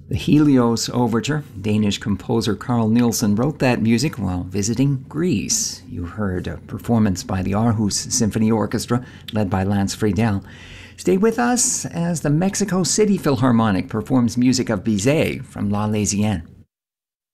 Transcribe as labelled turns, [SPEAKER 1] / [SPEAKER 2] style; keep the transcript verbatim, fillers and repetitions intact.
[SPEAKER 1] The Helios Overture. Danish composer Carl Nielsen wrote that music while visiting Greece. You heard a performance by the Aarhus Symphony Orchestra, led by Lance Friedel. Stay with us as the Mexico City Philharmonic performs music of Bizet from La Laisienne.